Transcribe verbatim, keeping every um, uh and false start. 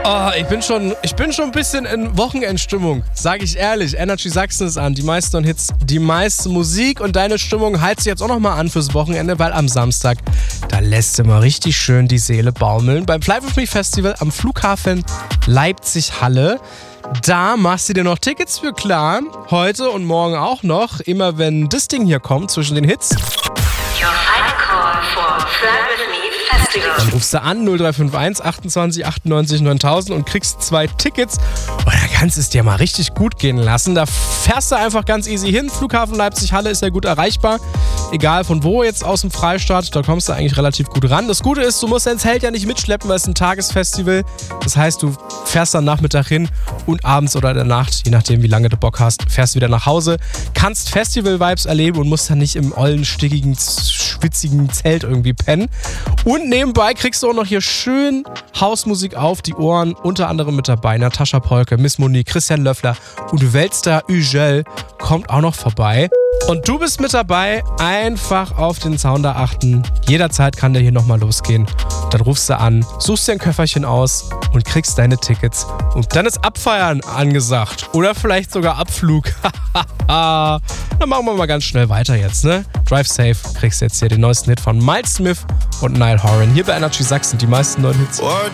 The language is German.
Oh, ich bin schon, ich bin schon ein bisschen in Wochenendstimmung, sag ich ehrlich. Energy Sachsen ist an, die meisten Hits, die meiste Musik und deine Stimmung heizt sich jetzt auch nochmal an fürs Wochenende, weil am Samstag, da lässt du mal richtig schön die Seele baumeln. Beim Fly With Me Festival am Flughafen Leipzig-Halle. Da machst du dir noch Tickets für klar. Heute und morgen auch noch. Immer wenn das Ding hier kommt zwischen den Hits. Your final call for Fly With Me Festival. Dann rufst du an null drei fünf eins achtundzwanzig achtundneunzig neuntausend und kriegst zwei Tickets. Und dann kannst du es dir mal richtig gut gehen lassen. Da fährst du einfach ganz easy hin. Flughafen Leipzig-Halle ist ja gut erreichbar. Egal von wo jetzt aus dem Freistaat, da kommst du eigentlich relativ gut ran. Das Gute ist, du musst dein Zelt ja nicht mitschleppen, weil es ein Tagesfestival. Das heißt, du fährst dann Nachmittag hin und abends oder in der Nacht, je nachdem wie lange du Bock hast, fährst du wieder nach Hause. Kannst Festival-Vibes erleben und musst dann nicht im ollen, stickigen, schwitzigen Zelt irgendwie pennen. Und nebenbei kriegst du auch noch hier schön Hausmusik auf die Ohren. Unter anderem mit dabei Natascha Polke, Miss Monique, Christian Löffler und Weltstar Ugel kommt auch noch vorbei. Und du bist mit dabei, einfach auf den Sound da achten. Jederzeit kann der hier nochmal losgehen. Dann rufst du an, suchst dir ein Köfferchen aus und kriegst deine Tickets. Und dann ist Abfeiern angesagt. Oder vielleicht sogar Abflug. Dann machen wir mal ganz schnell weiter jetzt, ne? Drive Safe, kriegst jetzt hier den neuesten Hit von Miles Smith und Niall Horan. Hier bei Energy Sachsen, die meisten neuen Hits. What